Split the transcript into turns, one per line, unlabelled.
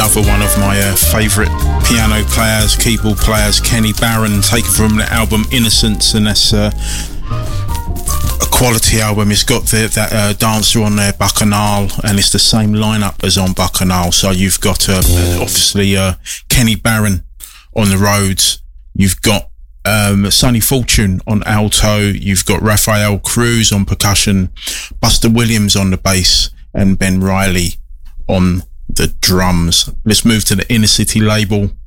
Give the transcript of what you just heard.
another one of my favourite piano players, keyboard players, Kenny Barron, taken from the album Innocence, and that's a quality album. It's got that dancer on there, Bacchanal, and it's the same lineup as on Bacchanal. So you've got obviously Kenny Barron on the Rhodes, you've got Sonny Fortune on alto, you've got Rafael Cruz on percussion, Buster Williams on the bass, and Ben Riley on the drums. Let's move to the Inner City label.